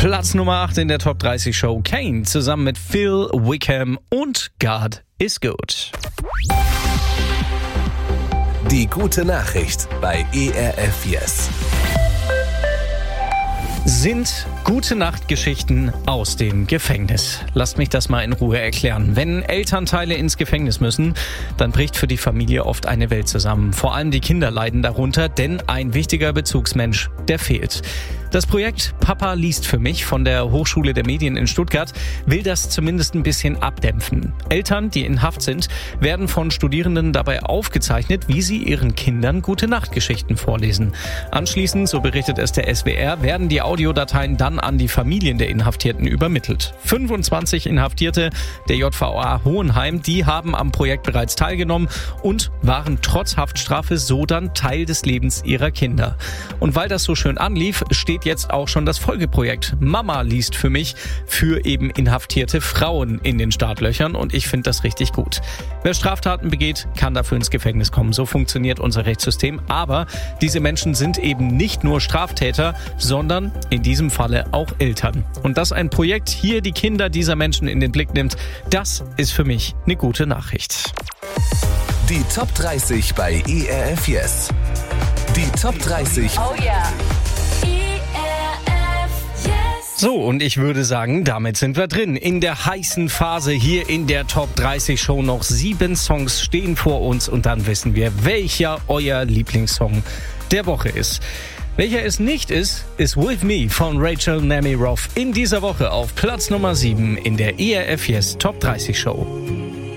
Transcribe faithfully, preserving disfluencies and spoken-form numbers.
Platz Nummer acht in der Top dreißig Show. Kane zusammen mit Phil Wickham und God is Good. Die gute Nachricht bei E R F Yes. Sind gute Nachtgeschichten aus dem Gefängnis. Lasst mich das mal in Ruhe erklären. Wenn Elternteile ins Gefängnis müssen, dann bricht für die Familie oft eine Welt zusammen. Vor allem die Kinder leiden darunter, denn ein wichtiger Bezugsmensch, der fehlt. Das Projekt Papa liest für mich von der Hochschule der Medien in Stuttgart will das zumindest ein bisschen abdämpfen. Eltern, die in Haft sind, werden von Studierenden dabei aufgezeichnet, wie sie ihren Kindern gute Nachtgeschichten vorlesen. Anschließend, so berichtet es der S W R, werden die Audiodateien dann an die Familien der Inhaftierten übermittelt. fünfundzwanzig Inhaftierte der J V A Hohenheim, die haben am Projekt bereits teilgenommen und waren trotz Haftstrafe so dann Teil des Lebens ihrer Kinder. Und weil das so schön anlief, steht jetzt auch schon das Folgeprojekt Mama liest für mich für eben inhaftierte Frauen in den Startlöchern und ich finde das richtig gut. Wer Straftaten begeht, kann dafür ins Gefängnis kommen. So funktioniert unser Rechtssystem. Aber diese Menschen sind eben nicht nur Straftäter, sondern in diesem Falle auch Eltern. Und dass ein Projekt hier die Kinder dieser Menschen in den Blick nimmt, das ist für mich eine gute Nachricht. Die Top dreißig bei E R F Yes. Die Top dreißig. Oh yeah. So, und ich würde sagen, damit sind wir drin. In der heißen Phase hier in der Top dreißig Show. Noch sieben Songs stehen vor uns und dann wissen wir, welcher euer Lieblingssong der Woche ist. Welcher es nicht ist, ist With Me von Rachel Nemiroff in dieser Woche auf Platz Nummer sieben in der E R F Yes Top dreißig Show.